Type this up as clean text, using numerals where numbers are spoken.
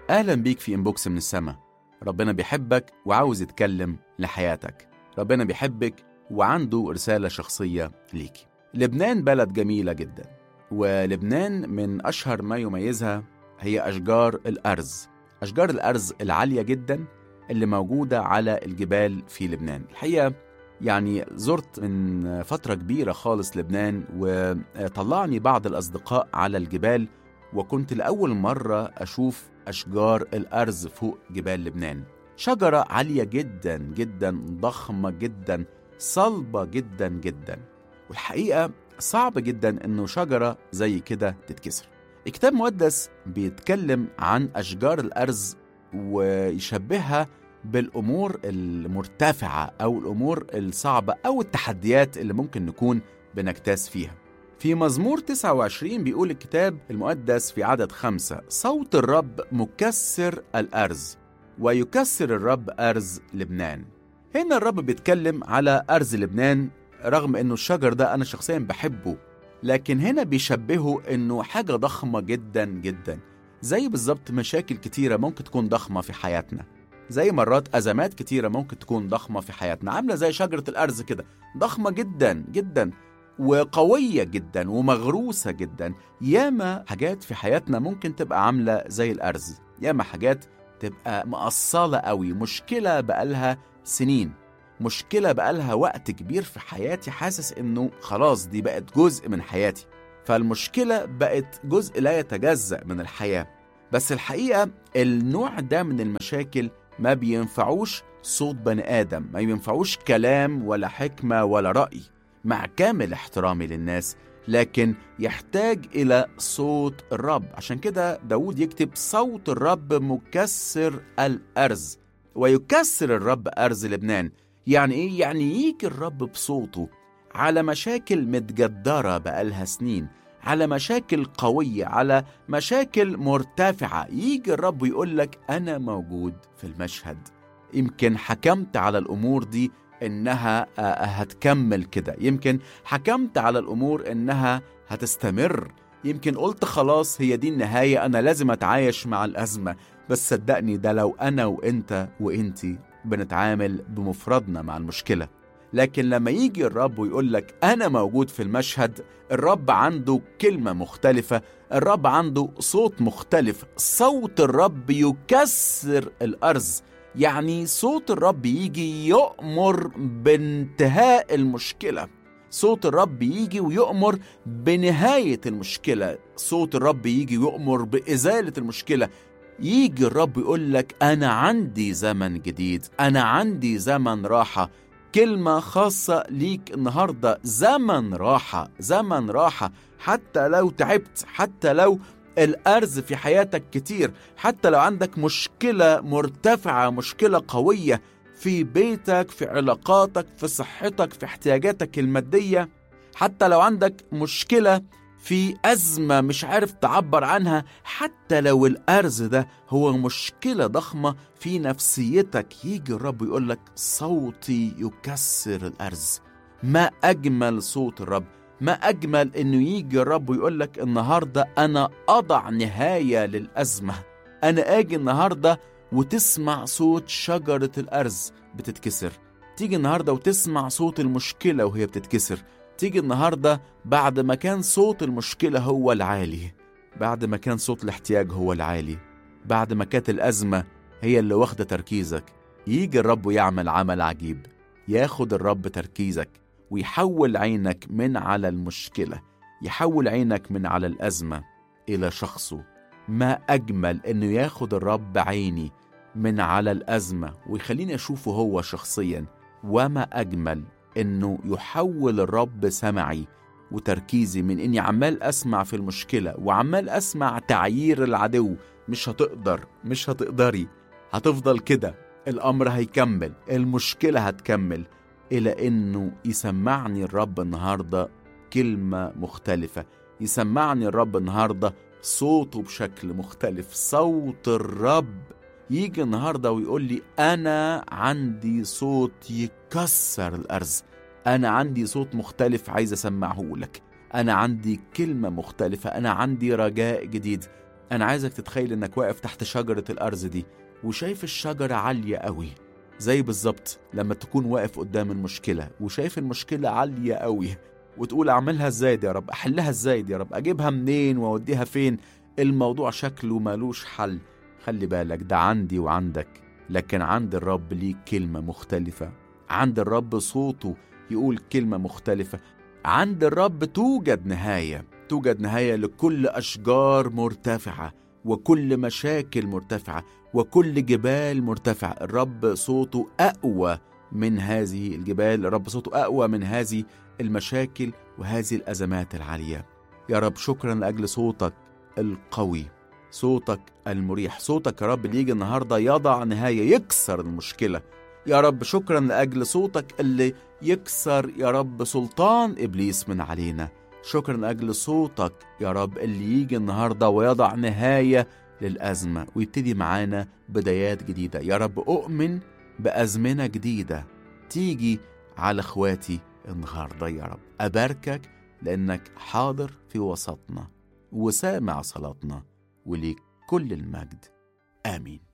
أهلا بيك في إنبوكس من السما. ربنا بيحبك وعاوز يتكلم لحياتك. ربنا بيحبك وعنده رسالة شخصية ليكي. لبنان بلد جميلة جدا، ولبنان من أشهر ما يميزها هي أشجار الأرز. أشجار الأرز العالية جدا اللي موجودة على الجبال في لبنان. الحقيقة يعني زرت من فترة كبيرة خالص لبنان، وطلعني بعض الأصدقاء على الجبال، وكنت لأول مرة أشوف أشجار الأرز فوق جبال لبنان. شجرة عالية جدا جدا، ضخمة جدا، صلبة جدا جدا، والحقيقة صعب جدا إنه شجرة زي كده تتكسر. الكتاب المقدس بيتكلم عن أشجار الأرز ويشبهها بالأمور المرتفعة أو الأمور الصعبة أو التحديات اللي ممكن نكون بنجتاز فيها. في مزمور 29 بيقول الكتاب المقدس في عدد 5: صوت الرب مكسر الأرز ويكسر الرب أرز لبنان. هنا الرب بيتكلم على أرز لبنان، رغم أنه الشجر ده أنا شخصيا بحبه، لكن هنا بيشبهه أنه حاجة ضخمة جدا جدا، زي بالظبط مشاكل كتيرة ممكن تكون ضخمة في حياتنا، زي مرات أزمات كتيرة ممكن تكون ضخمة في حياتنا، عاملة زي شجرة الأرز كده، ضخمة جدا جدا وقوية جدا ومغروسة جدا. ياما حاجات في حياتنا ممكن تبقى عاملة زي الأرز، ياما حاجات تبقى مقصلة قوي، مشكلة بقالها سنين، مشكلة بقالها وقت كبير في حياتي، حاسس إنه خلاص دي بقت جزء من حياتي، فالمشكلة بقت جزء لا يتجزأ من الحياة. بس الحقيقة النوع ده من المشاكل ما بينفعوش صوت بني آدم، ما بينفعوش كلام ولا حكمة ولا رأي، مع كامل احترامي للناس، لكن يحتاج إلى صوت الرب. عشان كده داود يكتب: صوت الرب مكسر الأرز ويكسر الرب أرز لبنان. يعني إيه؟ يعني يجي الرب بصوته على مشاكل متجدرة بقالها سنين، على مشاكل قوية، على مشاكل مرتفعة، يجي الرب يقول لك أنا موجود في المشهد. يمكن حكمت على الأمور دي إنها هتكمل كده، يمكن حكمت على الأمور إنها هتستمر، يمكن قلت خلاص هي دي النهاية، أنا لازم أتعايش مع الأزمة. بس صدقني ده لو أنا وإنت وإنتي بنتعامل بمفردنا مع المشكلة. لكن لما يجي الرب ويقول لك أنا موجود في المشهد، الرب عنده كلمة مختلفة، الرب عنده صوت مختلف. صوت الرب يكسر الأرز، يعني صوت الرب يجي يؤمر بانتهاء المشكلة، صوت الرب يجي ويؤمر بنهاية المشكلة، صوت الرب يجي ويؤمر بإزالة المشكلة. يجي الرب يقول لك أنا عندي زمن جديد، أنا عندي زمن راحة. كلمة خاصة ليك النهاردة: زمن راحة، زمن راحة. حتى لو تعبت، حتى لو الأرز في حياتك كتير، حتى لو عندك مشكلة مرتفعة، مشكلة قوية في بيتك، في علاقاتك، في صحتك، في احتياجاتك المادية، حتى لو عندك مشكلة في أزمة مش عارف تعبر عنها، حتى لو الأرز ده هو مشكلة ضخمة في نفسيتك، يجي الرب يقولك صوتي يكسر الأرز. ما أجمل صوت الرب، ما أجمل إنه يجي الرب ويقولك النهاردة أنا أضع نهاية للأزمة. أنا آجي النهاردة وتسمع صوت شجرة الأرز بتتكسر، تيجي النهاردة وتسمع صوت المشكلة وهي بتتكسر، تيجي النهاردة بعد ما كان صوت المشكلة هو العالي، بعد ما كان صوت الاحتياج هو العالي، بعد ما كانت الأزمة هي اللي واخدة تركيزك، يجي الرب يعمل عمل عجيب. ياخد الرب تركيزك ويحول عينك من على المشكلة، يحول عينك من على الأزمة إلى شخصه. ما أجمل إنه ياخد الرب عيني من على الأزمة ويخليني أشوفه هو شخصيا، وما أجمل إنه يحول الرب سمعي وتركيزي من إني عمال أسمع في المشكلة وعمال أسمع تعيير العدو: مش هتقدر، مش هتقدري، هتفضل كده، الأمر هيكمل، المشكلة هتكمل، إلى إنه يسمعني الرب النهاردة كلمة مختلفة، يسمعني الرب النهاردة صوته بشكل مختلف. صوت الرب يجي النهاردة ويقول لي أنا عندي صوت يكسر الأرز، أنا عندي صوت مختلف عايز أسمعه لك، أنا عندي كلمة مختلفة، أنا عندي رجاء جديد. أنا عايزك تتخيل إنك واقف تحت شجرة الأرز دي وشايف الشجرة عالية قوي، زي بالظبط لما تكون واقف قدام المشكلة وشايف المشكلة عالية قوي وتقول أعملها إزاي دي يا رب، أحلها إزاي دي يا رب، أجيبها منين وأوديها فين، الموضوع شكله مالوش حل. خلي بالك ده عندي وعندك، لكن عند الرب ليك كلمة مختلفة. عند الرب صوته يقول كلمة مختلفة. عند الرب توجد نهاية لكل أشجار مرتفعة وكل مشاكل مرتفعة وكل جبال مرتفعة. الرب صوته أقوى من هذه الجبال، الرب صوته أقوى من هذه المشاكل وهذه الأزمات العالية. يا رب شكرا لأجل صوتك القوي، صوتك المريح، صوتك يا رب اللي يجي النهاردة يضع نهاية، يكسر المشكلة. يا رب شكرا لأجل صوتك اللي يكسر يا رب سلطان إبليس من علينا. شكرا لأجل صوتك يا رب اللي يجي النهاردة ويضع نهاية للأزمة ويبتدي معانا بدايات جديدة. يا رب أؤمن بأزمنة جديدة تيجي على إخواتي النهاردة. يا رب أباركك لأنك حاضر في وسطنا وسامع صلاتنا، وليك كل المجد. آمين.